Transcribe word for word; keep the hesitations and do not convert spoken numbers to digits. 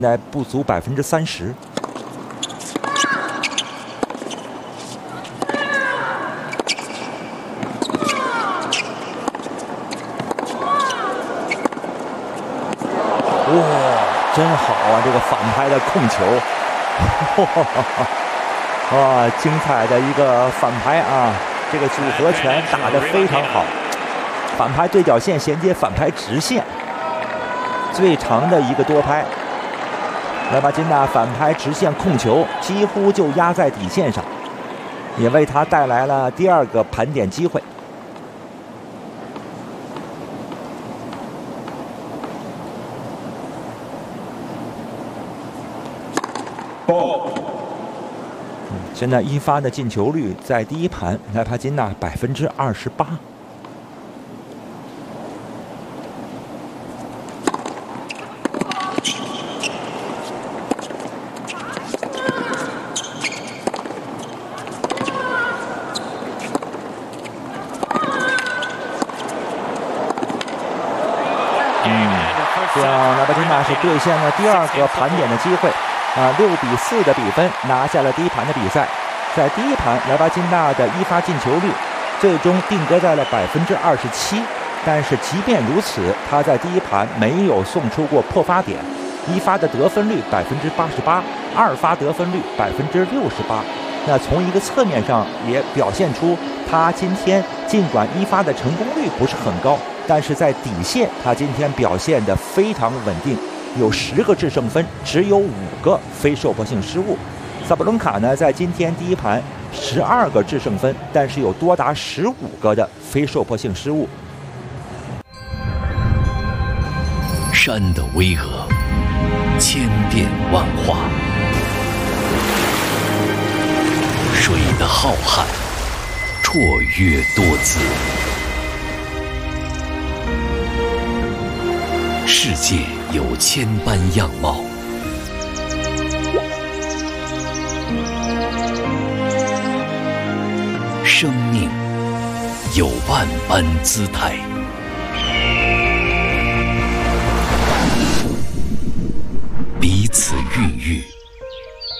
在不足百分之三十。哇，真好啊！这个反拍的控球，哇，精彩的一个反拍啊！这个组合拳打得非常好，反拍对角线衔接反拍直线，最长的一个多拍。莱巴金娜反拍直线控球，几乎就压在底线上，也为他带来了第二个盘点机会。现在一发的进球率在第一盘，莱帕金娜百分之二十八。嗯，这样莱帕金娜是兑现了第二个盘点的机会。啊，六比四的比分拿下了第一盘的比赛。在第一盘，莱巴金娜的一发进球率最终定格在了百分之二十七。但是即便如此，她在第一盘没有送出过破发点，一发的得分率百分之八十八，二发得分率百分之六十八。那从一个侧面上也表现出她今天尽管一发的成功率不是很高，但是在底线她今天表现得非常稳定。有十个制胜分，只有五个非受迫性失误。萨布伦卡呢，在今天第一盘十二个制胜分，但是有多达十五个的非受迫性失误。 山的巍峨，千变万化；水的浩瀚，绰约多姿。世界有千般样貌，生命有万般姿态。彼此孕育，